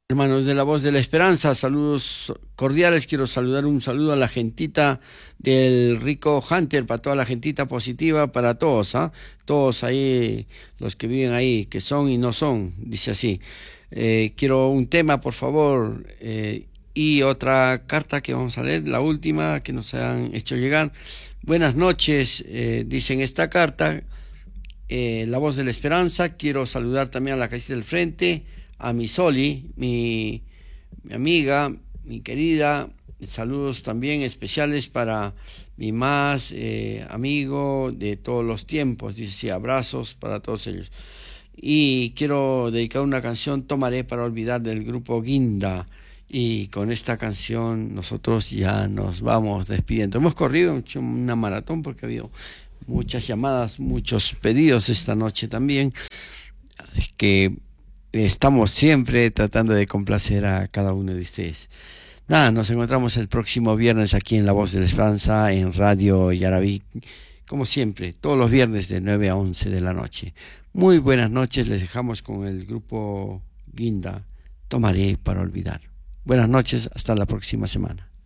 Hermanos de la Voz de la Esperanza, saludos cordiales. Quiero saludar un saludo a la gentita del Rico Hunter, para toda la gentita positiva, para todos, ¿ah? Todos ahí, los que viven ahí, que son y no son, dice así. Quiero un tema, por favor, y otra carta que vamos a leer, la última que nos han hecho llegar. Buenas noches, dice en esta carta, La Voz de la Esperanza. Quiero saludar también a la casita del frente, a mi Soli, mi amiga, mi querida. Saludos también especiales para mi más amigo de todos los tiempos. Dice, sí, abrazos para todos ellos. Y quiero dedicar una canción, Tomaré para olvidar, del grupo Guinda. Y con esta canción nosotros ya nos vamos despidiendo. Hemos corrido, hemos hecho una maratón porque ha habido muchas llamadas, muchos pedidos esta noche también. Así que estamos siempre tratando de complacer a cada uno de ustedes. Nada, nos encontramos el próximo viernes aquí en La Voz de la Esperanza, en Radio Yarabí, como siempre, todos los viernes de 9 a 11 de la noche. Muy buenas noches, les dejamos con el grupo Guinda, Tomaré para olvidar. Buenas noches, hasta la próxima semana.